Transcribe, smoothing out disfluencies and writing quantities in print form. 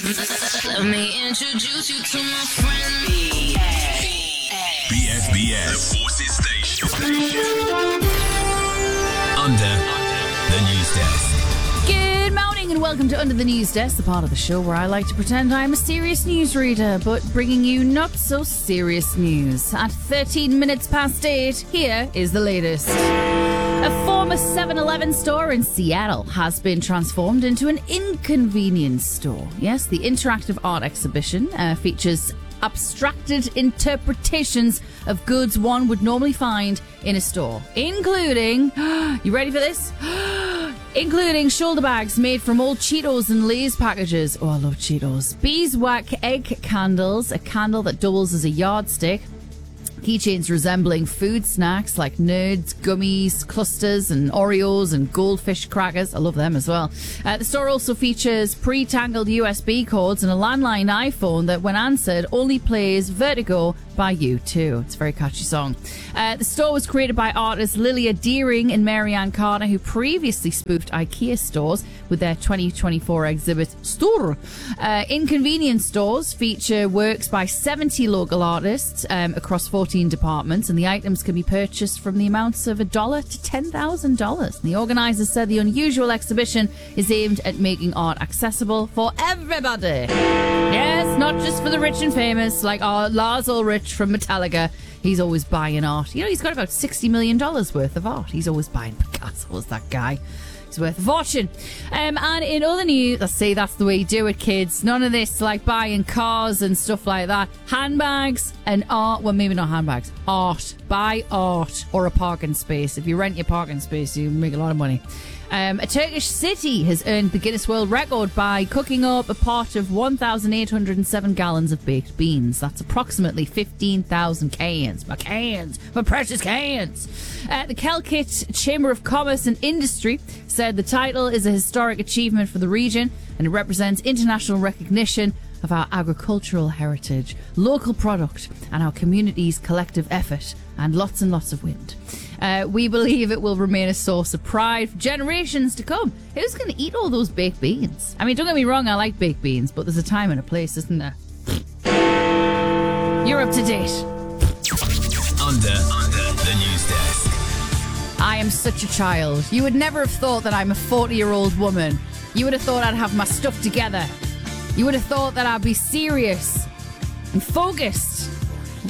Let me introduce you to my friend BFBS, the Forces Station. Under the News Desk. Good morning and welcome to Under the News Desk, the part of the show where I like to pretend I'm a serious newsreader, but bringing you not so serious news. At 13 minutes past 8, here is the latest. A former 7-Eleven store in Seattle has been transformed into an inconvenience store. Yes, the interactive art exhibition features abstracted interpretations of goods one would normally find in a store, including, you ready for this? Including shoulder bags made from old Cheetos and Lay's packages. Oh, I love Cheetos. Beeswax egg candles, a candle that doubles as a yardstick. Keychains resembling food snacks like Nerds, gummies, clusters and Oreos and goldfish crackers. I love them as well. The store also features pre-tangled USB cords and a landline iPhone that when answered only plays Vertigo by U2. It's a very catchy song. The store was created by artists Lilia Deering and Marianne Carter, who previously spoofed IKEA stores with their 2024 exhibit Store. Inconvenience stores feature works by 70 local artists across 14 departments, and the items can be purchased from the amounts of $1 to $10,000. The organisers said the unusual exhibition is aimed at making art accessible for everybody. Yes, not just for the rich and famous, like Lars Ulrich from Metallica. He's always buying art. You know, he's got about $60 million worth of art. He's always buying Picasso's, that guy. He's worth a fortune. And in other news, I say that's the way you do it, kids. None of this like buying cars and stuff like that. Handbags and art. Well, maybe not handbags. Art. Buy art or a parking space. If you rent your parking space, you make a lot of money. A Turkish city has earned the Guinness World Record by cooking up a pot of 1,807 gallons of baked beans. That's approximately 15,000 cans. My cans! My precious cans! The Kelkit Chamber of Commerce and Industry said the title is a historic achievement for the region and it represents international recognition of our agricultural heritage, local product, and our community's collective effort, and lots of wind. We believe it will remain a source of pride for generations to come. Who's going to eat all those baked beans? I mean, don't get me wrong, I like baked beans, but there's a time and a place, isn't there? You're up to date. Under the News Desk. I am such a child. You would never have thought that I'm a 40-year-old woman. You would have thought I'd have my stuff together. You would have thought that I'd be serious and focused